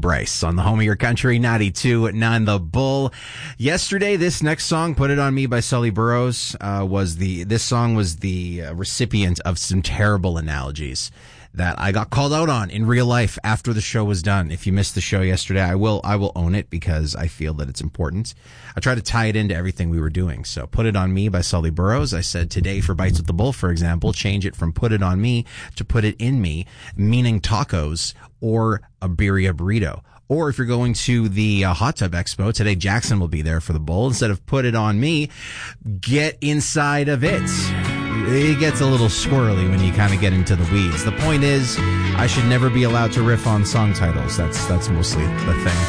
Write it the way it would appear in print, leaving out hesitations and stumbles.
Bryce on the home of your country, 92.9 The Bull. Yesterday, this next song, Put It On Me by Sully Burrows, this song was the recipient of some terrible analogies that I got called out on in real life after the show was done. If you missed the show yesterday, I will own it because I feel that it's important. I try to tie it into everything we were doing. So Put It On Me by Sully Burrows. I said today for Bites with the Bull, for example, change it from Put It On Me to Put It In Me, meaning tacos or a birria burrito. Or if you're going to the Hot Tub Expo, today Jackson will be there for the Bull. Instead of Put It On Me, get inside of it. It gets a little squirrely when you kind of get into the weeds. The point is, I should never be allowed to riff on song titles. That's mostly the thing.